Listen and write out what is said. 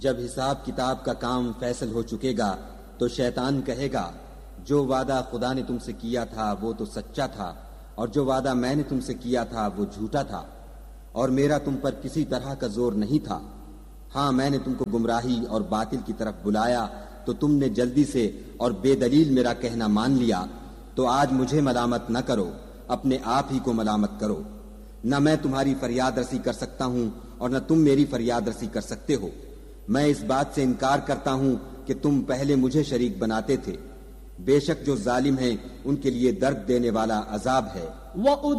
जब हिसाब किताब का काम फैसल हो चुकेगा तो शैतान कहेगा, जो वादा खुदा ने तुमसे किया था वो तो सच्चा था, और जो वादा मैंने तुमसे किया था वो झूठा था, और मेरा तुम पर किसी तरह का जोर नहीं था। हाँ, मैंने तुमको गुमराही और बातिल की तरफ बुलाया तो तुमने जल्दी से और बेदलील मेरा कहना मान लिया। तो आज मुझे मलामत न करो, अपने आप ही को मलामत करो। न मैं तुम्हारी फरियाद रसी कर सकता हूं और न तुम मेरी फरियाद रसी कर सकते हो। मैं इस बात से इनकार करता हूं कि तुम पहले मुझे शरीक बनाते थे। बेशक जो जालिम हैं उनके लिए दर्द देने वाला अजाब है।